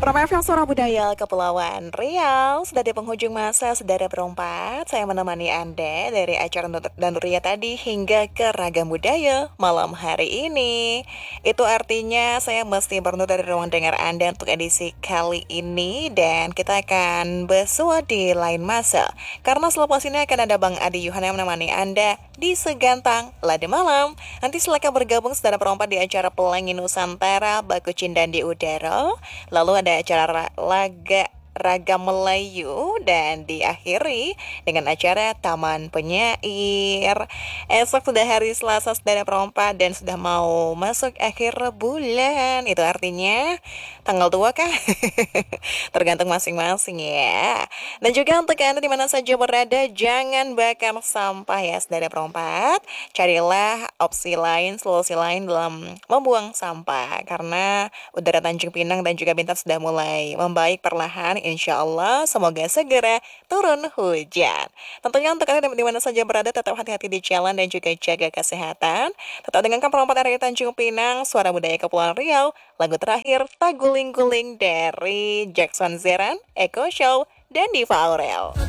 Promosi Suara Budaya Kepulauan Riau sudah di penghujung masa Sedara Berempat. Saya menemani Anda dari acara dan Ria tadi hingga ke ragam budaya malam hari ini. Itu artinya saya mesti berundur dari ruang dengar Anda untuk edisi kali ini dan kita akan bersua di lain masa. Karena selepas ini akan ada Bang Adi Yuhan yang menemani Anda di Segantang Lade Malam. Nanti silakan bergabung Sedara Berempat di acara Pelangi Nusantara Baku Cindan di Udara. Lalu ada acara laga Raga Melayu dan diakhiri dengan acara Taman Penyair. Esok sudah hari Selasa Sedara Perempat dan sudah mau masuk akhir bulan. Itu artinya tanggal tua kah? Tergantung masing-masing ya. Dan juga untuk Anda di mana saja berada, jangan bakar sampah ya Sedara Perempat. Carilah opsi lain, solusi lain dalam membuang sampah karena udara Tanjung Pinang dan juga Bintan sudah mulai membaik perlahan. Insya Allah semoga segera turun hujan. Tentunya untuk Anda di mana saja berada tetap hati-hati di jalan dan juga jaga kesehatan. Tetap dengarkan perempat area Tanjung Pinang, Suara Budaya Kepulauan Riau. Lagu terakhir Taguling-Guling dari Jackson Zeran, Echo Show, dan Diva Aurel.